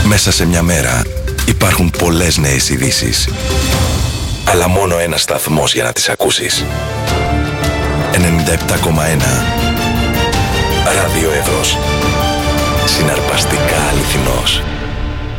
Μέσα σε μια μέρα υπάρχουν πολλές νέες ειδήσεις. Αλλά μόνο ένας σταθμός για να τις ακούσεις. 97,1 Ραδιοεύρος. Συναρπαστικά αληθινός.